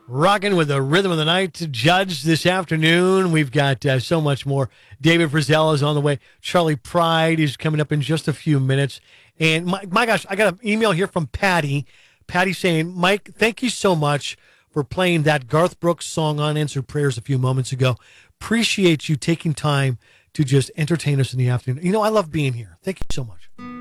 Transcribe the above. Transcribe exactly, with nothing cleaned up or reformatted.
Rocking with the rhythm of the night Judge this afternoon. We've got uh, so much more. David Frizzell is on the way. Charlie Pride is coming up in just a few minutes. And my, my gosh, I got an email here from Patty. Patty saying, Mike, thank you so much for playing that Garth Brooks song Unanswered Prayers a few moments ago. Appreciate you taking time to just entertain us in the afternoon. You know, I love being here. Thank you so much.